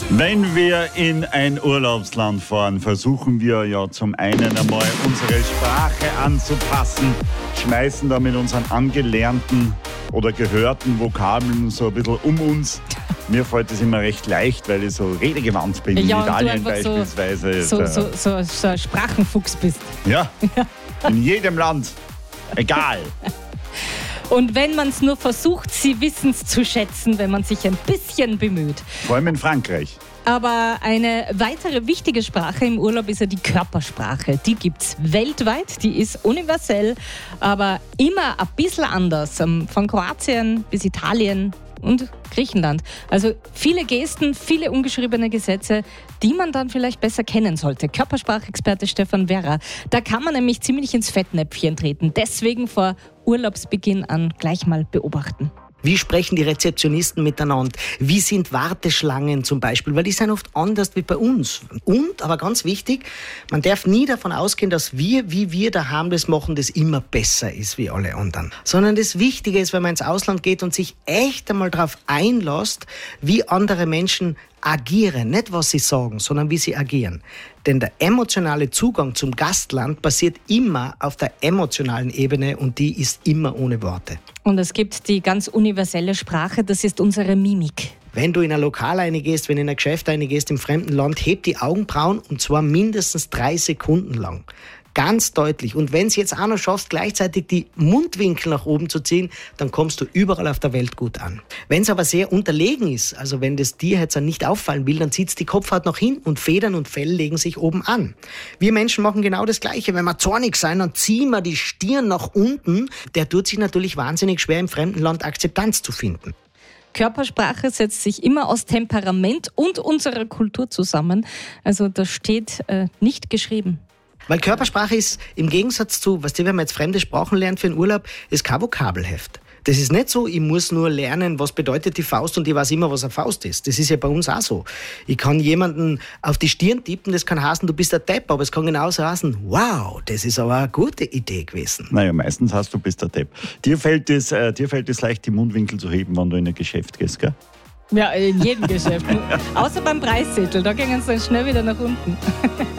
Wenn wir in ein Urlaubsland fahren, versuchen wir ja zum einen einmal unsere Sprache anzupassen, schmeißen da mit unseren angelernten oder gehörten Vokabeln so ein bisschen um uns. Mir fällt das immer recht leicht, weil ich so redegewandt bin, ja, in Italien und du beispielsweise. So ein Sprachenfuchs bist. Ja, in jedem Land. Egal. Und wenn man es nur versucht, sie wissen es zu schätzen, wenn man sich ein bisschen bemüht. Vor allem in Frankreich. Aber eine weitere wichtige Sprache im Urlaub ist ja die Körpersprache. Die gibt es weltweit, die ist universell, aber immer ein bisschen anders. Von Kroatien bis Italien und Griechenland. Also viele Gesten, viele ungeschriebene Gesetze, die man dann vielleicht besser kennen sollte. Körpersprachexperte Stefan Werra. Da kann man nämlich ziemlich ins Fettnäpfchen treten. Deswegen vor Urlaubsbeginn an gleich mal beobachten. Wie sprechen die Rezeptionisten miteinander? Wie sind Warteschlangen zum Beispiel? Weil die sind oft anders wie bei uns. Und, aber ganz wichtig, man darf nie davon ausgehen, dass wie wir daheim das machen, das immer besser ist wie alle anderen. Sondern das Wichtige ist, wenn man ins Ausland geht und sich echt einmal darauf einlässt, wie andere Menschen agieren. Nicht, was sie sagen, sondern wie sie agieren. Denn der emotionale Zugang zum Gastland passiert immer auf der emotionalen Ebene und die ist immer ohne Worte. Und es gibt die ganz universelle Sprache, das ist unsere Mimik. Wenn du in ein Lokal reingehst, wenn du in ein Geschäft reingehst im fremden Land, heb die Augenbrauen und zwar mindestens 3 Sekunden lang. Ganz deutlich. Und wenn es jetzt auch noch schaffst, gleichzeitig die Mundwinkel nach oben zu ziehen, dann kommst du überall auf der Welt gut an. Wenn es aber sehr unterlegen ist, also wenn das Tier jetzt nicht auffallen will, dann zieht es die Kopfhaut nach hinten und Federn und Fell legen sich oben an. Wir Menschen machen genau das Gleiche. Wenn wir zornig sein, dann ziehen wir die Stirn nach unten. Der tut sich natürlich wahnsinnig schwer, im fremden Land Akzeptanz zu finden. Körpersprache setzt sich immer aus Temperament und unserer Kultur zusammen. Also das steht nicht geschrieben. Weil Körpersprache ist im Gegensatz zu, wenn man jetzt fremde Sprachen lernt für den Urlaub, ist kein Vokabelheft. Das ist nicht so, ich muss nur lernen, was bedeutet die Faust und ich weiß immer, was eine Faust ist. Das ist ja bei uns auch so. Ich kann jemanden auf die Stirn tippen, das kann heißen, du bist der Depp, aber es kann genauso heißen, wow, das ist aber eine gute Idee gewesen. Naja, meistens heißt du bist der Depp. Dir fällt es leicht, die Mundwinkel zu heben, wenn du in ein Geschäft gehst, gell? Ja, in jedem Geschäft. Außer beim Preiszettel, da gehen sie dann schnell wieder nach unten.